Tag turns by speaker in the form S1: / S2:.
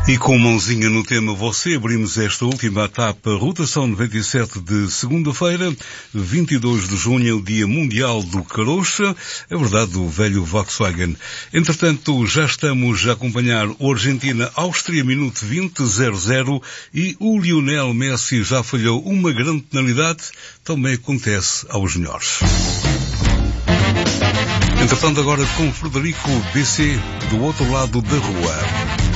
S1: E com mãozinha no tema você, abrimos esta última etapa, rotação 97 de segunda-feira, 22 de junho, Dia Mundial do Carocha, é verdade, do velho Volkswagen. Entretanto, já estamos a acompanhar o Argentina-Áustria, minuto 20:00, e o Lionel Messi já falhou uma grande penalidade, também acontece aos melhores. Entretanto, agora com Frederico BC, do outro lado da rua.